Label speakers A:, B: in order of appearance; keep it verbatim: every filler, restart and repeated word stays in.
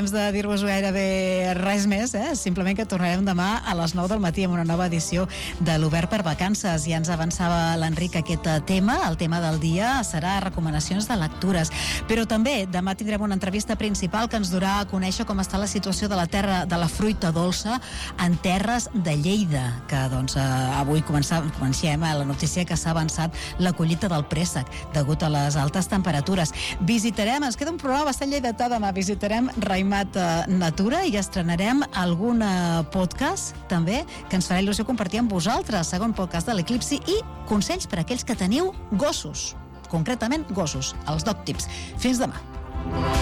A: de dir-vos gairebé res més, eh? Simplement que tornarem demà a les nou del matí amb una nova edició de l'Obert per Vacances. Ja ens avançava l'Enric aquest tema, el tema del dia serà recomanacions de lectures, però també demà tindrem una entrevista principal que ens durà a conèixer com està la situació de la terra de la fruita dolça en terres de Lleida, que doncs eh, avui començam, comencem eh, la notícia que s'ha avançat la collita del préssec degut a les altes temperatures. Visitarem, ens queda un programa bastant lleidatà demà, visitarem Raïm Natura i estrenarem algun podcast també que ens farà il·lusió compartir amb vosaltres, segon podcast de l'Eclipsi, i consells per a aquells que teniu gossos, concretament gossos, els dog tips. Fins demà.